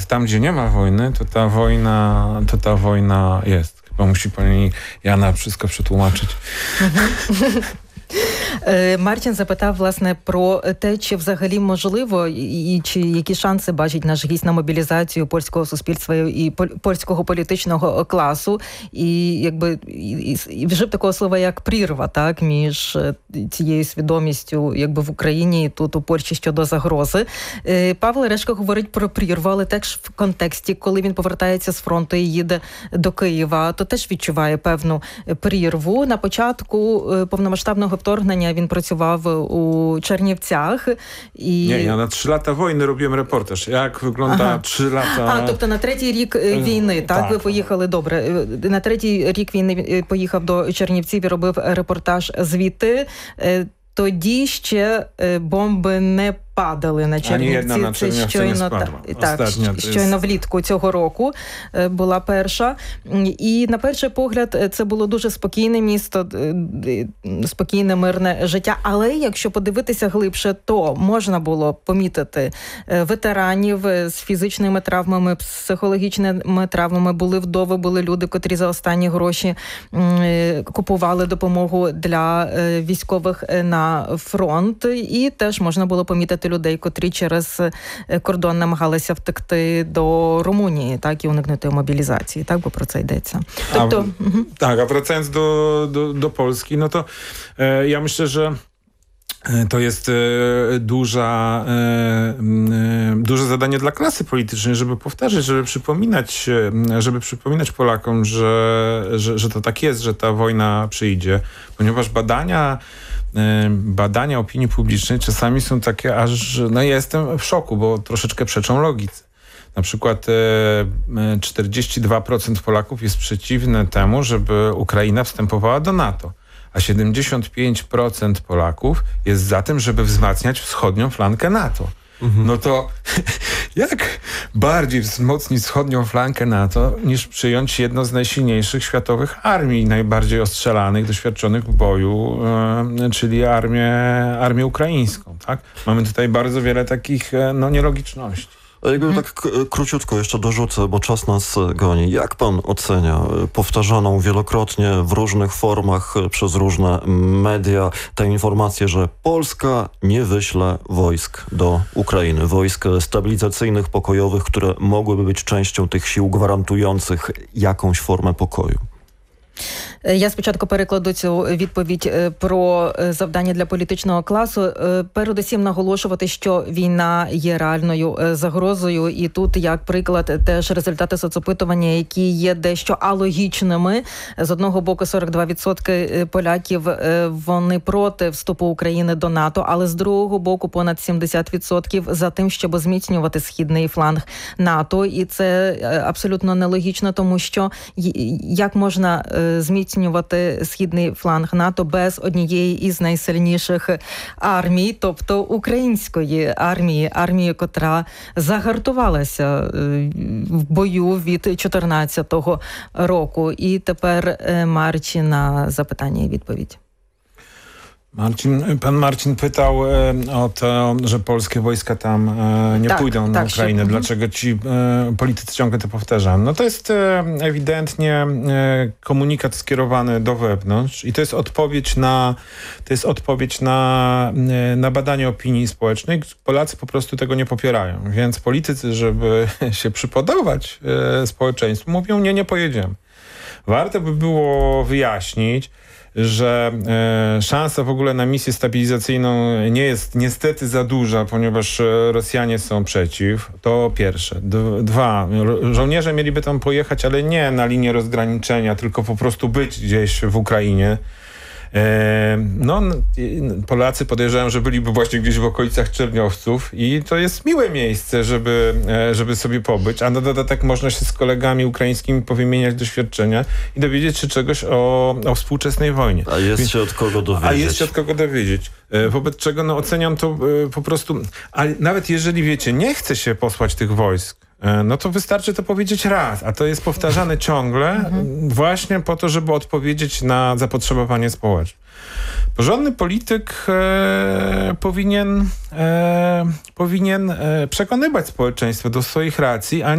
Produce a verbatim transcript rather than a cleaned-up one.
tam, gdzie nie ma wojny, to ta wojna, to ta wojna jest. Chyba musi pani Jana wszystko przetłumaczyć. Мартін запитав, власне, про те, чи взагалі можливо і чи які шанси бачить наш гість на мобілізацію польського суспільства і польського політичного класу. І якби і, і вжив такого слова, як прірва, так, між цією свідомістю, якби в Україні і тут у Польщі щодо загрози. Павло Решко говорить про прірву, але теж в контексті, коли він повертається з фронту і їде до Києва, то теж відчуває певну прірву. На початку повномасштабного вторгнення він працював у Чернівцях. І... Ні, я на три лata wojny robiłem reportaż. Як виглядає ага. три лata... А, тобто на третій рік війни, так? так? Ви поїхали, добре. На третій рік війни поїхав до Чернівців і робив репортаж звідти. Тоді ще бомби не падали на Чернівці. На це щойно, та, так, щойно влітку цього року була перша. І на перший погляд це було дуже спокійне місто, спокійне, мирне життя. Але якщо подивитися глибше, то можна було помітити ветеранів з фізичними травмами, психологічними травмами. Були вдови, були люди, котрі за останні гроші купували допомогу для військових на фронт. І теж можна було помітити людей, котрі через кордон намагалися втекти до Румунії, так, і уникнути мобілізації, так, бо про це йдеться. Тобто, a, угу. Tak, a wracając do, do, do Polski, no to e, ja myślę, że to jest e, duża, e, e, duże zadanie dla klasy politycznej, żeby powtarzać, żeby przypominać, żeby przypominać Polakom, że, że, że to tak jest, że ta wojna przyjdzie, ponieważ badania badania opinii publicznej czasami są takie, aż no ja jestem w szoku, bo troszeczkę przeczą logice. Na przykład czterdzieści dwa procent Polaków jest przeciwne temu, żeby Ukraina wstępowała do NATO, a siedemdziesiąt pięć procent Polaków jest za tym, żeby wzmacniać wschodnią flankę NATO. Mhm. No to jak bardziej wzmocnić wschodnią flankę NATO, niż przyjąć jedno z najsilniejszych światowych armii, najbardziej ostrzelanych, doświadczonych w boju, e, czyli armię, armię ukraińską, tak? Mamy tutaj bardzo wiele takich no, nielogiczności. Jakby tak króciutko jeszcze dorzucę, bo czas nas goni. Jak pan ocenia powtarzaną wielokrotnie w różnych formach przez różne media tę informację, że Polska nie wyśle wojsk do Ukrainy, wojsk stabilizacyjnych, pokojowych, które mogłyby być częścią tych sił gwarantujących jakąś formę pokoju? Я спочатку перекладу цю відповідь про завдання для політичного класу. Передусім наголошувати, що війна є реальною загрозою. І тут, як приклад, теж результати соцопитування, які є дещо алогічними. З одного боку, сорок два відсотки поляків, вони проти вступу України до НАТО, але з другого боку, понад сімдесят відсотків за тим, щоб зміцнювати східний фланг НАТО. І це абсолютно нелогічно, тому що як можна зміцнювати східний фланг НАТО без однієї із найсильніших армій, тобто української армії, армії, котра загартувалася в бою від чотирнадцятого року. І тепер Марчі на запитання і відповідь. Marcin, pan Marcin pytał e, o to, że polskie wojska tam e, nie tak, pójdą na tak, Ukrainę. Się, Dlaczego ci e, politycy ciągle to powtarzają? No to jest e, ewidentnie e, komunikat skierowany do wewnątrz i to jest odpowiedź na, to jest odpowiedź na, e, na badanie opinii społecznej. Polacy po prostu tego nie popierają. Więc politycy, żeby się przypodobać e, społeczeństwu, mówią, nie, nie pojedziemy. Warto by było wyjaśnić, że e, szansa w ogóle na misję stabilizacyjną nie jest niestety za duża, ponieważ Rosjanie są przeciw. To pierwsze. D- dwa. Żołnierze mieliby tam pojechać, ale nie na linię rozgraniczenia, tylko po prostu być gdzieś w Ukrainie. No, Polacy podejrzewają, że byliby właśnie gdzieś w okolicach Czerniowców i to jest miłe miejsce, żeby, żeby sobie pobyć, a na dodatek można się z kolegami ukraińskimi powymieniać doświadczenia i dowiedzieć się czegoś o, o współczesnej wojnie. A jest Więc, się od kogo dowiedzieć. A jest się od kogo dowiedzieć. Wobec czego no, oceniam to po prostu, a nawet jeżeli wiecie, nie chce się posłać tych wojsk, no to wystarczy to powiedzieć raz, a to jest powtarzane ciągle mhm. właśnie po to, żeby odpowiedzieć na zapotrzebowanie społeczne. Porządny polityk e, powinien, e, powinien e, przekonywać społeczeństwo do swoich racji, a